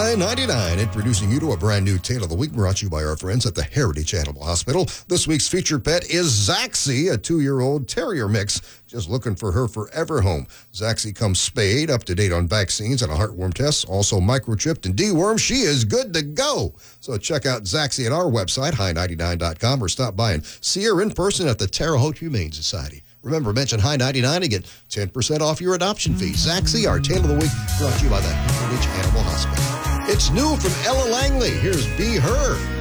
High 99, introducing you to a brand new Tale of the Week brought to you by our friends at the Heritage Animal Hospital. This week's featured pet is Zaxi, a 2-year-old terrier mix. Just looking for her forever home. Zaxi comes spayed, up to date on vaccines and a heartworm test, also microchipped and dewormed. She is good to go. So check out Zaxi at our website, high99.com, or stop by and see her in person at the Terre Haute Humane Society. Remember, mention High 99 to get 10% off your adoption fee. Zaxi, our Tale of the Week, brought to you by the Heritage Animal Hospital. It's new from Ella Langley. Here's Be Her.